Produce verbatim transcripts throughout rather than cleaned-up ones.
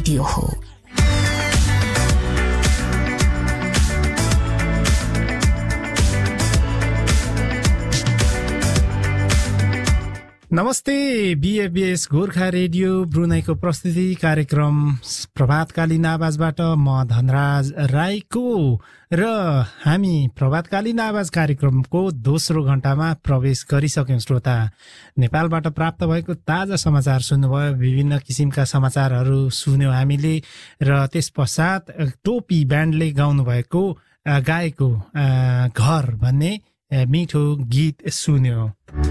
Radio हो। नमस्ते, बीएफबीएस Gorkha radio ब्रुनाईको प्रस्तुति कार्यक्रम प्रभातकालीन आवाजबाट म धनराज राईको र हामी प्रभातकालीन आवाज कार्यक्रमको दोस्रो घण्टामा प्रवेश गरिसक्यौं। श्रोता, नेपालबाट प्राप्त भएको ताजा समाचार सुन्नुभयो, विभिन्न किसिमका समाचारहरू सुन्यौं हामीले र त्यस पश्चात टोपी ब्यान्डले गाउनु भएको गाएको घर भन्ने मिठो गीत सुन्यौं।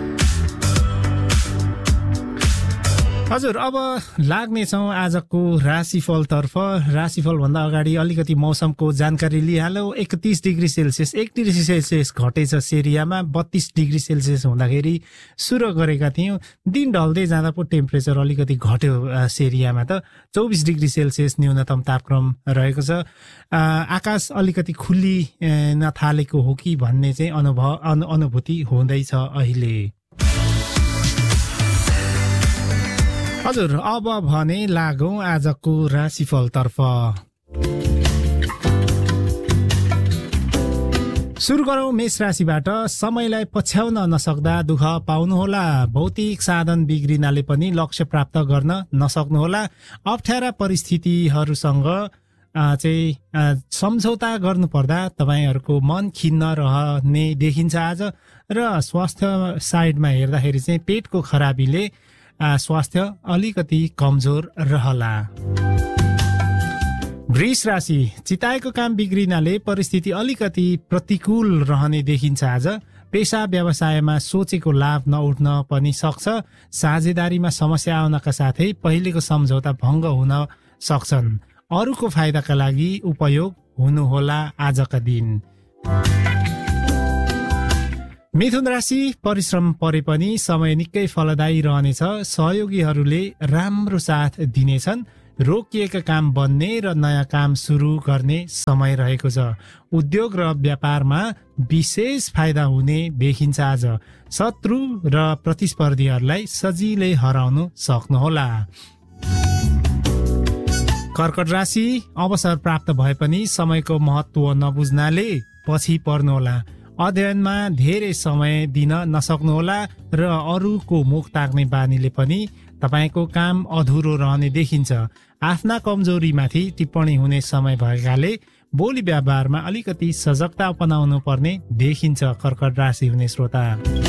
हजुर, अब लाग्नेछौँ आजको राशिफलतर्फ। राशिफलभन्दा अगाडि अलिकति मौसमको जानकारी लिइहालौँ। एकतिस डिग्री सेल्सियस एक डिग्री सेल्सियस घटेछ सेरियामा। बत्तीस डिग्री सेल्सियस हुँदाखेरि सुरु गरेका थियौँ। दिन ढल्दै जाँदा पो टेम्परेचर अलिकति घट्यो सेरियामा त। चौबिस डिग्री सेल्सियस न्यूनतम तापक्रम रहेको छ। आकाश अलिकति खुल्ली नथालेको हो कि भन्ने चाहिँ अनुभव अनुभूति हुँदैछ अहिले। हजुर, अब भने लागौं आजको राशिफलतर्फ। सुरु गरौं मेष राशिबाट। समयलाई पछ्याउन नसक्दा दुःख पाउनुहोला। भौतिक साधन बिग्रिनाले पनि लक्ष्य प्राप्त गर्न नसक्नुहोला। अप्ठ्यारा परिस्थितिहरूसँग चाहिँ सम्झौता गर्नुपर्दा तपाईँहरूको मन खिन्न रहने देखिन्छ आज। र स्वास्थ्य साइडमा हेर्दाखेरि चाहिँ पेटको खराबीले स्वास्थ्य अलिकति कमजोर रहला। वृष राशि, चिताएको काम बिग्रिनाले परिस्थिति अलिकति प्रतिकूल रहने देखिन्छ आज। पेसा व्यवसायमा सोचेको लाभ नउठ्न पनि सक्छ। साझेदारीमा समस्या आउनका साथै पहिलेको सम्झौता भङ्ग हुन सक्छन्। अरूको फाइदाका लागि उपयोग हुनुहोला आजका दिन। मिथुन राशि, परिश्रम परे पनि समय निकै फलदायी रहनेछ। सहयोगीहरूले राम्रो साथ दिनेछन्। रोकिएका काम बन्ने र नयाँ काम सुरु गर्ने समय रहेको छ। उद्योग र व्यापारमा विशेष फाइदा हुने देखिन्छ आज। शत्रु र प्रतिस्पर्धीहरूलाई सजिलै हराउनु सक्नुहोला। कर्कट राशि, अवसर प्राप्त भए पनि समयको महत्त्व नबुझ्नाले पछि पर्नुहोला। अध्ययनमा धेरै समय दिन नसक्नुहोला र अरूको मुख ताक्ने बानीले पनि तपाईँको काम अधुरो रहने देखिन्छ। आफ्ना कमजोरीमाथि टिप्पणी हुने समय भएकाले बोली व्यवहारमा अलिकति सजगता अपनाउनु पर्ने देखिन्छ कर्कट राशि हुने श्रोता।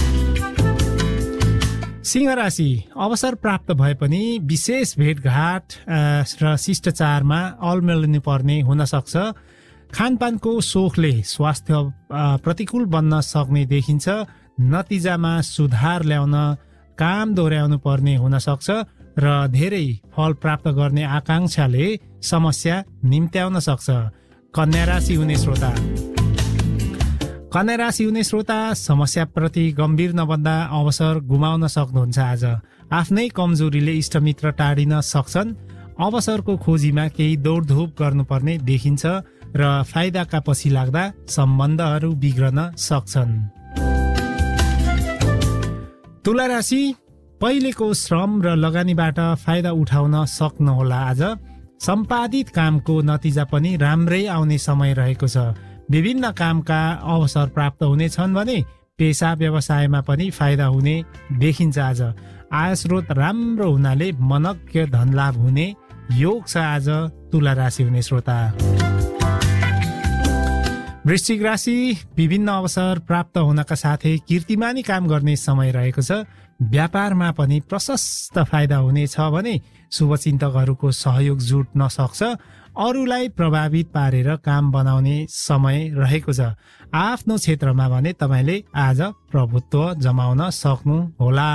सिंह राशि, अवसर प्राप्त भए पनि विशेष भेटघाट र शिष्टाचारमा अल्मलिनु पर्ने हुन सक्छ। खानपानको सोखले स्वास्थ्य प्रतिकूल बन्न सक्ने देखिन्छ। नतिजामा सुधार ल्याउन काम दोहोऱ्याउनु पर्ने हुन सक्छ र धेरै फल प्राप्त गर्ने आकांक्षाले समस्या निम्त्याउन सक्छ। कन्या राशि हुने श्रोता कन्या राशि हुने श्रोता समस्याप्रति गम्भीर नबन्दा अवसर गुमाउन सक्नुहुन्छ आज। आफ्नै कमजोरीले इष्टमित्र टाढिन सक्छन्। अवसरको खोजीमा केही दौडधुप गर्नुपर्ने देखिन्छ र फाइदाका पछि लाग्दा सम्बन्धहरू बिग्रन सक्छन्। तुला राशि, पहिलेको श्रम र लगानीबाट फाइदा उठाउन सक्नुहोला आज। सम्पादित कामको नतिजा पनि राम्रै आउने समय रहेको छ। विभिन्न कामका अवसर प्राप्त हुनेछन् भने पेसा व्यवसायमा पनि फाइदा हुने देखिन्छ आज। आय स्रोत राम्रो हुनाले मनज्ञ धनलाभ हुने योग छ आज तुला राशि हुने श्रोता। वृश्चिक राशि, विभिन्न अवसर प्राप्त हुनका साथै कीर्तिमानी काम गर्ने समय रहेको छ। व्यापारमा पनि प्रशस्त फाइदा हुनेछ भने शुभचिन्तकहरूको सहयोग जुट्न सक्छ। अरूलाई प्रभावित पारेर काम बनाउने समय रहेको छ। आफ्नो क्षेत्रमा भने तपाईँले आज प्रभुत्व जमाउन सक्नुहोला।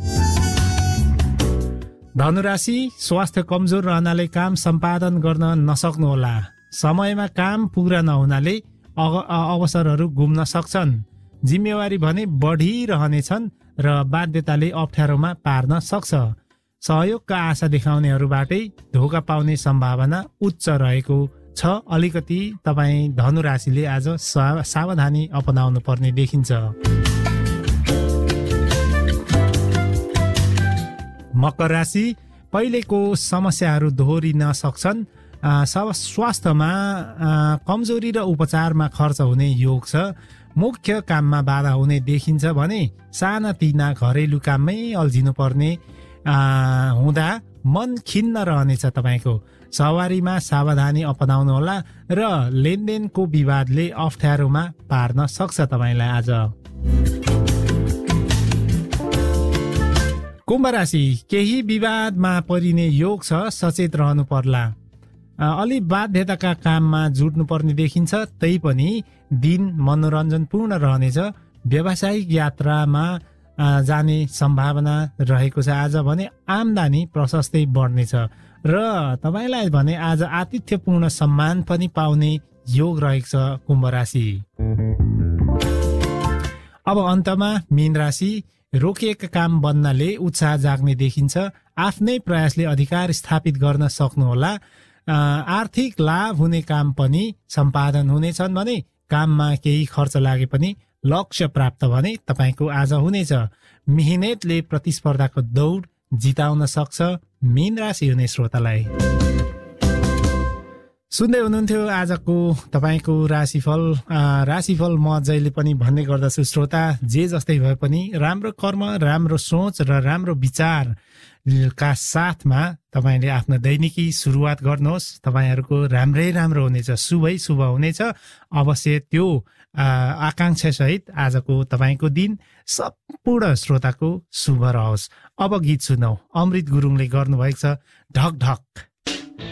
धनुराशि, स्वास्थ्य कमजोर रहनाले काम सम्पादन गर्न नसक्नुहोला। समयमा काम पुरा नहुनाले अवसरहरू गुम्न सक्छन्। जिम्मेवारी भने बढिरहनेछन् र बाध्यताले अप्ठ्यारोमा पार्न सक्छ। सहयोगका आशा देखाउनेहरूबाटै धोका पाउने सम्भावना उच्च रहेको छ। अलिकति तपाईँ धनुराशिले आज सावधानी अपनाउनु पर्ने देखिन्छ। मकर राशि, पहिलेको समस्याहरू दोहोरिन सक्छन्। स्वास्थ्यमा कमजोरी र उपचारमा खर्च हुने योग छ। मुख्य काममा बाधा हुने देखिन्छ भने सानातिना घरेलु काममै अल्झिनु पर्ने हुँदा मन खिन्न रहनेछ तपाईँको। सवारीमा सावधानी अपनाउनुहोला र लेनदेनको विवादले अप्ठ्यारोमा पार्न सक्छ तपाईँलाई आज। कुम्भ राशि, केही विवादमा परिने योग छ, सचेत रहनु पर्ला। अलि बाध्यताका काममा जुट्नु पर्ने देखिन्छ, तै पनि दिन मनोरञ्जनपूर्ण रहनेछ। व्यावसायिक यात्रामा जाने सम्भावना रहेको छ आज भने आम्दानी प्रशस्तै बढ्नेछ र तपाईँलाई भने आज आतिथ्यपूर्ण सम्मान पनि पाउने योग रहेको छ कुम्भ राशि। अब अन्तमा मीन राशि, रोकिएका काम बन्नाले उत्साह जाग्ने देखिन्छ। आफ्नै प्रयासले अधिकार स्थापित गर्न सक्नुहोला। आर्थिक लाभ हुने काम पनि सम्पादन हुनेछन् भने काममा केही खर्च लागे पनि लक्ष्य प्राप्त भने तपाईँको आज हुनेछ। मेहनतले प्रतिस्पर्धाको दौड जिताउन सक्छ मीन राशि हुने श्रोतालाई। सुन्दै हुनुहुन्थ्यो आजको तपाईँको राशिफल। राशिफल म जहिले पनि भन्ने गर्दछु श्रोता, जे जस्तै भए पनि राम्रो कर्म, राम्रो सोच र राम्रो विचार का साथमा तपाईँले आफ्नो दैनिकी सुरुवात गर्नुहोस्। तपाईँहरूको राम्रै राम्रो हुनेछ, शुभै शुभ हुनेछ। अवश्य त्यो आकांक्षा सहित आजको तपाईँको दिन सम्पूर्ण श्रोताको शुभ रहोस्। अब गीत सुनौ, अमृत गुरुङले गर्नुभएको छ ढक ढक।